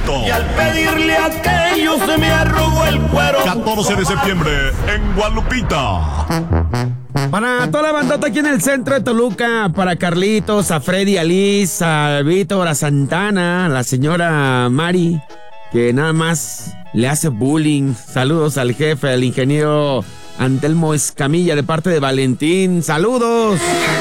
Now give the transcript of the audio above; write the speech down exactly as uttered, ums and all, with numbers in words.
Gualupito. Y al pedirle aquello se me arrugó el cuero. catorce de septiembre en Gualupita. Para toda la bandota aquí en el centro de Toluca, para Carlitos, a Freddy, a Liz, a Víctor, a Santana, a la señora Mari, que nada más le hace bullying. Saludos al jefe, al ingeniero Antelmo Escamilla, de parte de Valentín. ¡Saludos!